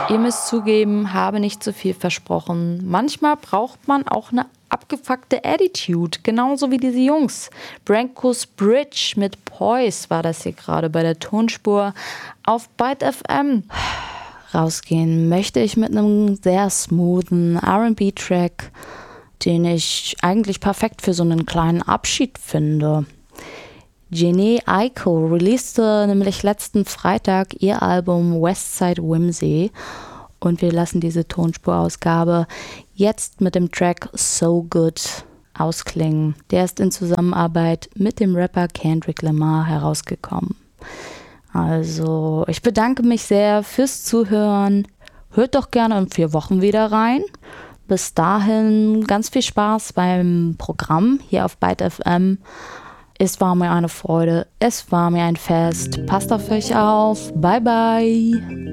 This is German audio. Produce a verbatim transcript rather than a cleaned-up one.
ihr müsst zugeben, habe nicht zu viel versprochen. Manchmal braucht man auch eine abgefuckte Attitude, genauso wie diese Jungs. Branko's Bridge mit Poise war das hier gerade bei der Tonspur auf Byte F M. Rausgehen möchte ich mit einem sehr smoothen R and B-Track, den ich eigentlich perfekt für so einen kleinen Abschied finde. Jhené Aiko releaste nämlich letzten Freitag ihr Album Westside Whimsy und wir lassen diese Tonspurausgabe jetzt mit dem Track So Good ausklingen. Der ist in Zusammenarbeit mit dem Rapper Kendrick Lamar herausgekommen. Also, ich bedanke mich sehr fürs Zuhören. Hört doch gerne in vier Wochen wieder rein. Bis dahin ganz viel Spaß beim Programm hier auf Byte F M. Es war mir eine Freude, es war mir ein Fest. Passt auf euch auf. Bye, bye.